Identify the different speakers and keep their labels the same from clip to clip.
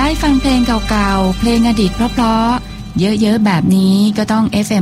Speaker 1: ได้ฟังเพลงเก่าๆเพลงอดีตเพราะๆเยอะๆแบบนี้ก็ต้อง FM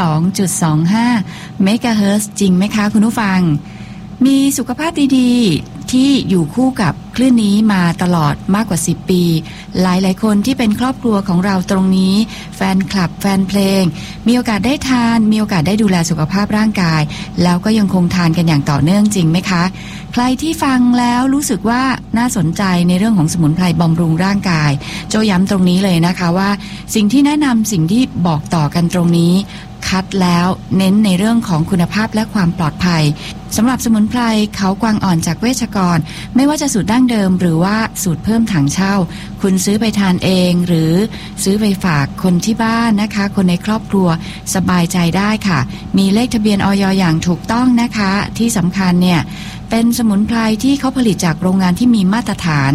Speaker 1: 102.25 เมกะเฮิรตซ์จริงไหมคะคุณผู้ฟังมีสุขภาพดีๆที่อยู่คู่กับคลื่นนี้มาตลอดมากกว่า10ปีหลายๆคนที่เป็นครอบครัวของเราตรงนี้แฟนคลับแฟนเพลงมีโอกาสได้ทานมีโอกาสได้ดูแลสุขภาพร่างกายแล้วก็ยังคงทานกันอย่างต่อเนื่องจริงไหมคะใครที่ฟังแล้วรู้สึกว่าน่าสนใจในเรื่องของสมุนไพรบำรุงร่างกายโจย้ำตรงนี้เลยนะคะว่าสิ่งที่แนะนำสิ่งที่บอกต่อกันตรงนี้คัดแล้วเน้นในเรื่องของคุณภาพและความปลอดภัยสำหรับสมุนไพรเขากวางอ่อนจากเวชกรไม่ว่าจะสูตรดั้งเดิมหรือว่าสูตรเพิ่มถังเช่าคุณซื้อไปทานเองหรือซื้อไปฝากคนที่บ้านนะคะคนในครอบครัวสบายใจได้ค่ะมีเลขทะเบียนอย.อย่างถูกต้องนะคะที่สำคัญเนี่ยเป็นสมุนไพรที่เขาผลิตจากโรงงานที่มีมาตรฐาน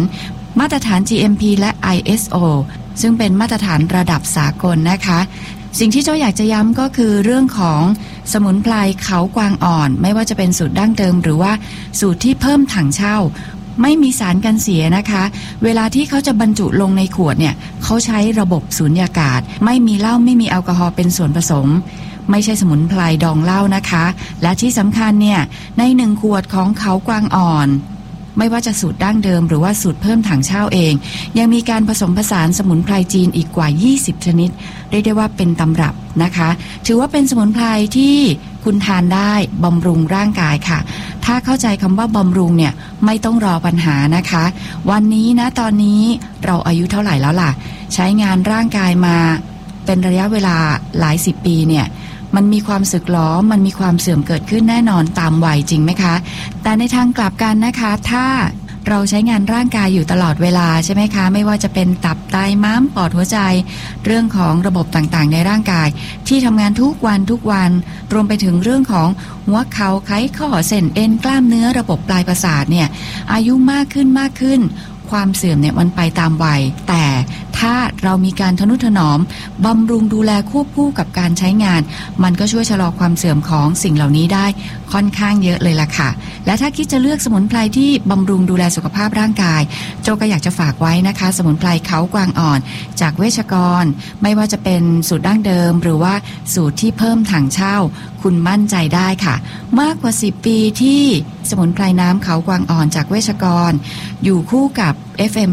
Speaker 1: GMP และ ISO ซึ่งเป็นมาตรฐานระดับสากลนะคะสิ่งที่เจ้าอยากจะย้ำก็คือเรื่องของสมุนไพรเขากวางอ่อนไม่ว่าจะเป็นสูตรดั้งเดิมหรือว่าสูตรที่เพิ่มถังเช่าไม่มีสารกันเสียนะคะเวลาที่เขาจะบรรจุลงในขวดเนี่ยเขาใช้ระบบสูญญากาศไม่มีเหล้าไม่มีแอลกอฮอล์เป็นส่วนผสมไม่ใช่สมุนไพรดองเหล้านะคะและที่สำคัญเนี่ยใน1ขวดของเขากวางอ่อนไม่ว่าจะสูตรดั้งเดิมหรือว่าสูตรเพิ่มถังเช่าเองยังมีการผสมผสานสมุนไพรจีนอีกกว่า20ชนิดเรียกได้ว่าเป็นตำรับนะคะถือว่าเป็นสมุนไพรที่คุณทานได้บำรุงร่างกายค่ะถ้าเข้าใจคำว่าบำรุงเนี่ยไม่ต้องรอปัญหานะคะวันนี้นะตอนนี้เราอายุเท่าไหร่แล้วล่ะใช้งานร่างกายมาเป็นระยะเวลาหลาย10ปีเนี่ยมันมีความสึกหรอมันมีความเสื่อมเกิดขึ้นแน่นอนตามวัยจริงไหมคะแต่ในทางกลับกันนะคะถ้าเราใช้งานร่างกายอยู่ตลอดเวลาใช่ไหมคะไม่ว่าจะเป็นตับไตม้ามปอดหัวใจเรื่องของระบบต่างๆในร่างกายที่ทำงานทุกวันรวมไปถึงเรื่องของหัวเข่าไขข้อเส้นเอ็นกล้ามเนื้อระบบปลายประสาทเนี่ยอายุมากขึ้นความเสื่อมเนี่ยมันไปตามวัยแต่ถ้าเรามีการทนุถนอมบำรุงดูแลควบคู่กับการใช้งานมันก็ช่วยชะลอความเสื่อมของสิ่งเหล่านี้ได้ค่อนข้างเยอะเลยล่ะค่ะและถ้าคิดจะเลือกสมุนไพรที่บำรุงดูแลสุขภาพร่างกายโจก็อยากจะฝากไว้นะคะสมุนไพรเขากวางอ่อนจากเวชกรไม่ว่าจะเป็นสูตรดั้งเดิมหรือว่าสูตรที่เพิ่มถังเช่าคุณมั่นใจได้ค่ะมากกว่า10ปีที่สมุนไพรน้ำเขากวางอ่อนจากเวชกรอยู่คู่กับ FM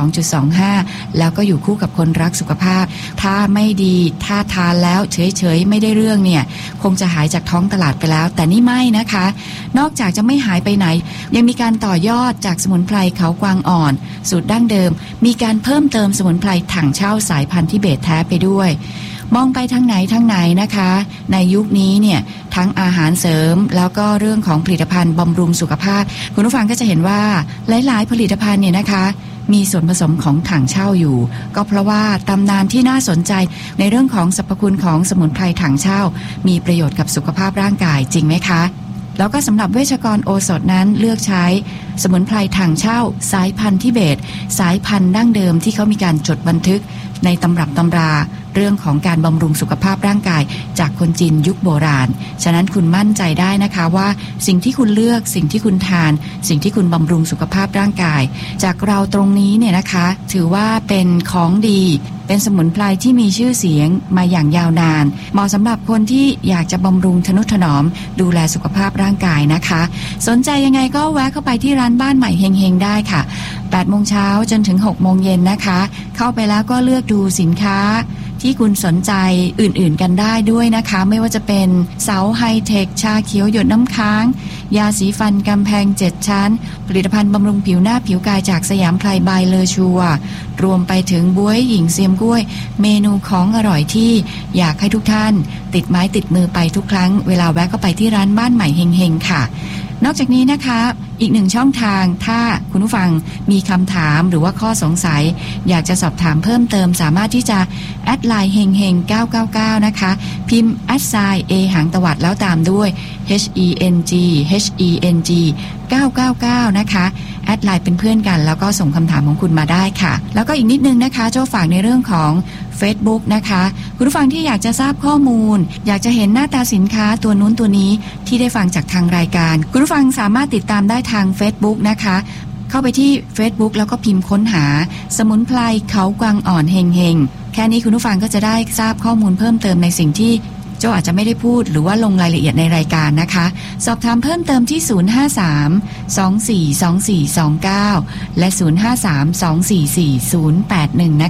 Speaker 1: 102.25 แล้วก็อยู่คู่กับคนรักสุขภาพถ้าไม่ดีถ้าทานแล้วเฉยๆไม่ได้เรื่องเนี่ยคงจะหายจากท้องตลาดไปแล้วแต่นี่ไม่นะคะนอกจากจะไม่หายไปไหนยังมีการต่อยอดจากสมุนไพรเขากวางอ่อนสูตรดั้งเดิมมีการเพิ่มเติมสมุนไพรถังเช่าสายพันธุ์ทิเบตแท้ไปด้วยมองไปทางไหนนะคะในยุคนี้เนี่ยทั้งอาหารเสริมแล้วก็เรื่องของผลิตภัณฑ์บำรุงสุขภาพคุณผู้ฟังก็จะเห็นว่าหลายๆผลิตภัณฑ์เนี่ยนะคะมีส่วนผสมของถังเช่าอยู่ก็เพราะว่าตำนานที่น่าสนใจในเรื่องของสรรพคุณของสมุนไพรถังเช่ามีประโยชน์กับสุขภาพร่างกายจริงไหมคะแล้วก็สำหรับเวชกรโอสถนั้นเลือกใช้สมุนไพรถังเช่าสายพันธุ์ทิเบตสายพันธุ์ดั้งเดิมที่เขามีการจดบันทึกในตำรับตำราเรื่องของการบำรุงสุขภาพร่างกายจากคนจีนยุคโบราณฉะนั้นคุณมั่นใจได้นะคะว่าสิ่งที่คุณเลือกสิ่งที่คุณทานสิ่งที่คุณบำรุงสุขภาพร่างกายจากเราตรงนี้เนี่ยนะคะถือว่าเป็นของดีเป็นสมุนไพรที่มีชื่อเสียงมาอย่างยาวนานเหมาะสำหรับคนที่อยากจะบำรุงทนุถนอมดูแลสุขภาพร่างกายนะคะสนใจยังไงก็แวะเข้าไปที่ร้านบ้านใหม่เฮงๆได้ค่ะ 8 โมงเช้าจนถึง 6 โมงเย็นนะคะเข้าไปแล้วก็เลือกดูสินค้าที่คุณสนใจอื่นๆกันได้ด้วยนะคะไม่ว่าจะเป็นเสาไฮเทคชาเขียวหยดน้ำค้างยาสีฟันกำแพง7ชั้นผลิตภัณฑ์บำรุงผิวหน้าผิวกายจากสยามไพรบายเลอชัวรวมไปถึงบ๊วยหญิงเซียมกล้วยเมนูของอร่อยที่อยากให้ทุกท่านติดไม้ติดมือไปทุกครั้งเวลาแวะเข้าไปที่ร้านบ้านใหม่เฮงๆค่ะนอกจากนี้นะคะอีกหนึ่งช่องทางถ้าคุณผู้ฟังมีคำถามหรือว่าข้อสงสัยอยากจะสอบถามเพิ่มเติมสามารถที่จะแอดไลน์เฮงเฮง999นะคะพิมพ์แอดไซน์ A หางตวัดแล้วตามด้วย HENG 999นะคะแอดไลน์เป็นเพื่อนกันแล้วก็ส่งคำถามของคุณมาได้ค่ะแล้วก็อีกนิดนึงนะคะโจ้ฝากในเรื่องของ Facebook นะคะคุณผู้ฟังที่อยากจะทราบข้อมูลอยากจะเห็นหน้าตาสินค้าตัวนู้นตัวนี้ที่ได้ฟังจากทางรายการคุณผู้ฟังสามารถติดตามได้ทาง Facebook นะคะเข้าไปที่ Facebook แล้วก็พิมพ์ค้นหาสมุนไพรเขากวางอ่อนเฮงเฮงแค่นี้คุณผู้ฟังก็จะได้ทราบข้อมูลเพิ่มเติมในสิ่งที่โจอาจจะไม่ได้พูดหรือว่าลงรายละเอียดในรายการนะคะสอบถามเพิ่มเติมที่053 242429และ053 244 081นะคะ